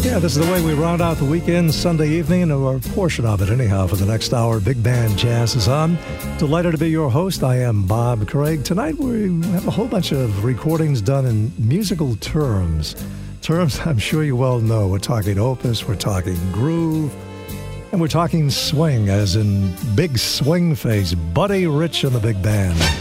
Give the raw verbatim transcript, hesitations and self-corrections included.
Yeah, this is the way we round out the weekend, Sunday evening, or a portion of it anyhow, for the next hour. Big Band Jazz is on. Delighted to be your host. I am Bob Craig. Tonight we have a whole bunch of recordings done in musical terms. Terms I'm sure you well know. We're talking opus, we're talking groove, and we're talking swing, as in big swing face. Buddy Rich and the Big Band.